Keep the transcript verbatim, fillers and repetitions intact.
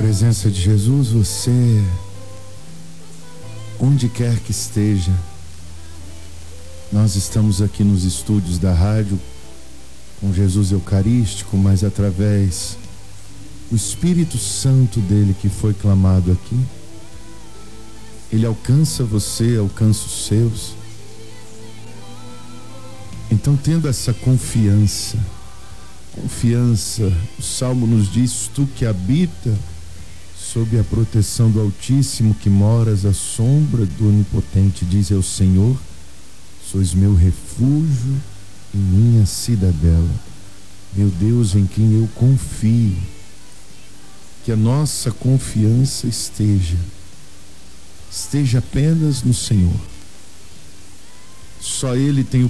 presença de Jesus, você, onde quer que esteja, nós estamos aqui nos estúdios da rádio com Jesus Eucarístico, mas através do Espírito Santo dele que foi clamado aqui, ele alcança você, alcança os seus. Então, tendo essa confiança, confiança, o Salmo nos diz: tu que habita sob a proteção do Altíssimo, que moras à sombra do Onipotente, diz ao Senhor: sois meu refúgio e minha cidadela, meu Deus em quem eu confio. Que a nossa confiança esteja, esteja apenas no Senhor. Só Ele tem o